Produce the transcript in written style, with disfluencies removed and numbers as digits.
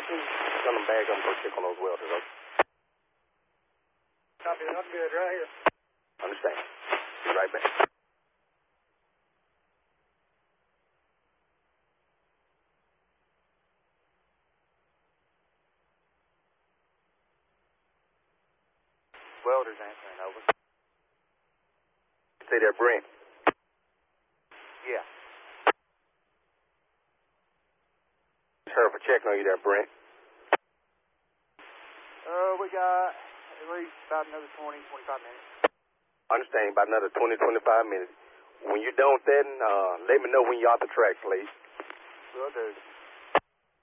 Send them back. I'm going to check on those welders, okay? Copy, I'm good, right here. Understand. Be right back. Welders answering, over. Say there, Brent. Yeah. Sheriff, checking on you there, Brent. We got at least about another 20, 25 minutes. Understand, about another 20, 25 minutes. When you're done with that, let me know when you're off the track, please. Will do.